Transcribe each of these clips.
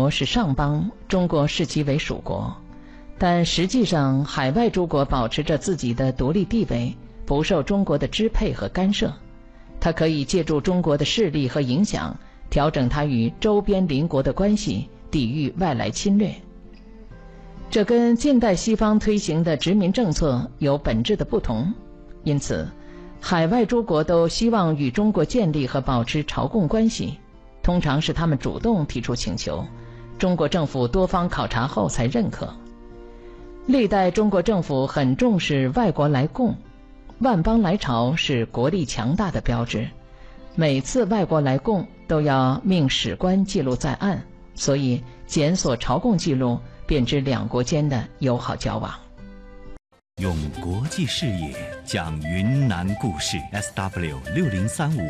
国是上邦，中国视其为属国，但实际上海外诸国保持着自己的独立地位，不受中国的支配和干涉。它可以借助中国的势力和影响，调整它与周边邻国的关系，抵御外来侵略。这跟近代西方推行的殖民政策有本质的不同，因此海外诸国都希望与中国建立和保持朝贡关系，通常是他们主动提出请求，中国政府多方考察后才认可。历代中国政府很重视外国来贡，万邦来朝是国力强大的标志，每次外国来贡都要命史官记录在案，所以检索朝贡记录，便知两国间的友好交往。 用国际视野讲云南故事 SW6035。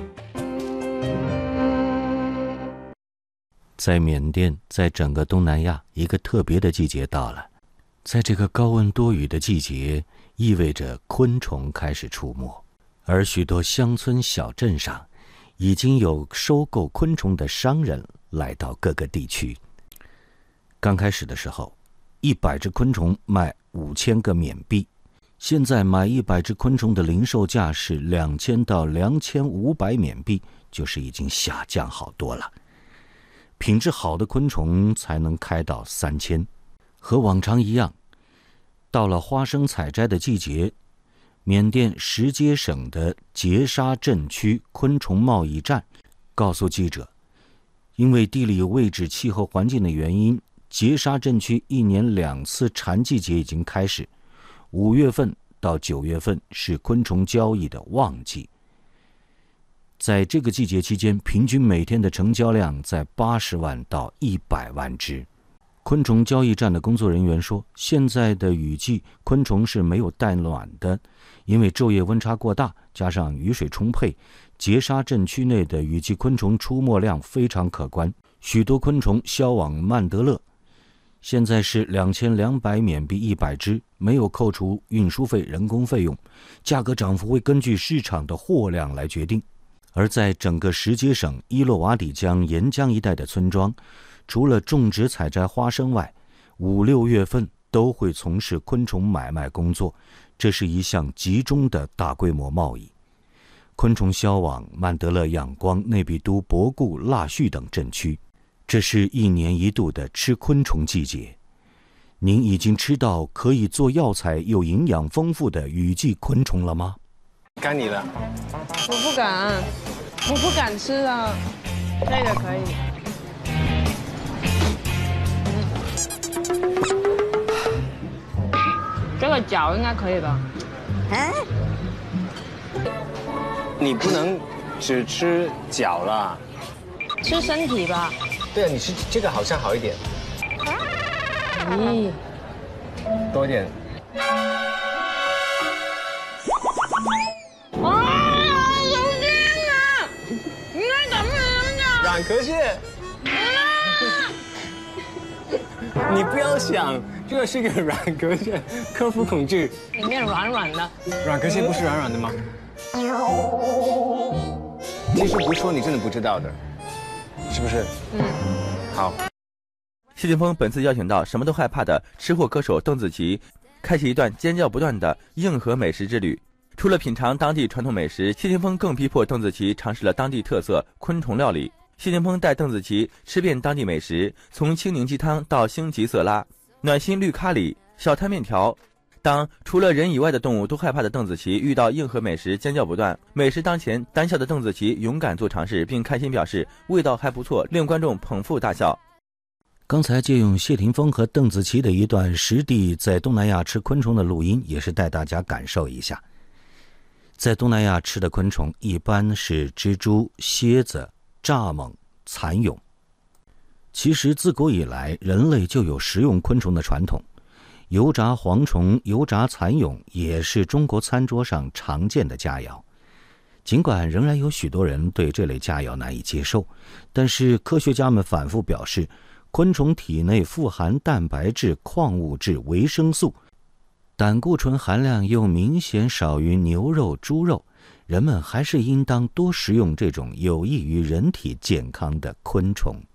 在缅甸，在整个东南亚，一个特别的季节到了。在这个高温多雨的季节，意味着昆虫开始出没，而许多乡村小镇上已经有收购昆虫的商人来到各个地区。刚开始的时候，100只昆虫卖5000个缅币，现在买100只昆虫的零售价是2000到2500缅币，就是已经下降好多了。品质好的昆虫才能开到3000。和往常一样，到了花生采摘的季节，缅甸什阶省的杰沙镇区昆虫贸易站告诉记者，因为地理位置、气候环境的原因，杰沙镇区1年2次产季节已经开始，5月份到9月份是昆虫交易的旺季。在这个季节期间，平均每天的成交量在80万到100万只。昆虫交易站的工作人员说，现在的雨季昆虫是没有带卵的，因为昼夜温差过大，加上雨水充沛，杰沙镇区内的雨季昆虫出没量非常可观，许多昆虫销往曼德勒，现在是2200缅币100只，没有扣除运输费、人工费用，价格涨幅会根据市场的货量来决定。而在整个什阶省伊洛瓦底江沿江一带的村庄，除了种植采摘花生外，5、6月份都会从事昆虫买卖工作，这是一项集中的大规模贸易。昆虫销往曼德勒、仰光、内比都、博固、腊戌等镇区，这是1年1度的吃昆虫季节。您已经吃到可以做药材又营养丰富的雨季昆虫了吗？ 该你了。 我不敢吃啊。这个可以。这个脚应该可以吧？ 你不能只吃脚啦， 吃身体吧。 对啊，你吃这个好像好一点。 咦， 多一点。软壳蟹。你不要想，这个是一个软壳蟹，克服恐惧。 里面软软的。 软壳蟹不是软软的吗？其实不说你真的不知道的，是不是？好。 谢霆锋本次邀请到什么都害怕的吃货歌手邓紫棋，开启一段尖叫不断的硬核美食之旅。除了品尝当地传统美食，谢霆锋更逼迫邓紫棋尝试了当地特色昆虫料理。谢霆锋带邓紫棋吃遍当地美食，从青柠鸡汤到星级色拉、暖心绿咖喱、小摊面条。当除了人以外的动物都害怕的邓紫棋遇到硬核美食，尖叫不断。美食当前，胆小的邓紫棋勇敢做尝试，并开心表示味道还不错，令观众捧腹大笑。 刚才借用谢霆锋和邓紫棋的一段实地在东南亚吃昆虫的录音，也是带大家感受一下。在东南亚吃的昆虫一般是蜘蛛、蝎子、蚱蜢、蚕蛹。其实自古以来，人类就有食用昆虫的传统。油炸蝗虫、油炸蚕蛹也是中国餐桌上常见的佳肴。尽管仍然有许多人对这类佳肴难以接受，但是科学家们反复表示，昆虫体内富含蛋白质、矿物质、维生素，胆固醇含量又明显少于牛肉、猪肉，人们还是应当多食用这种有益于人体健康的昆虫。